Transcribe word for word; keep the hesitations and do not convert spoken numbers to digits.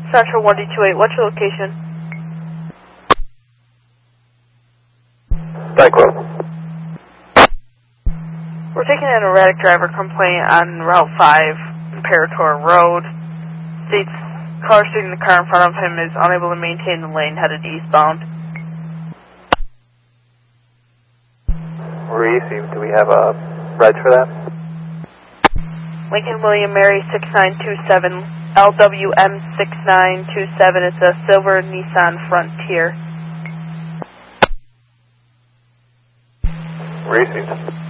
Central one D two eight, what's your location? Cyclo. We're taking an erratic driver complaint on Route five, Imperator Road. States car sitting in the car in front of him is unable to maintain the lane headed eastbound. Receive, do we have a reg for that? Lincoln William Mary six nine two seven, L W M six nine two seven. It's a silver Nissan Frontier. Receive.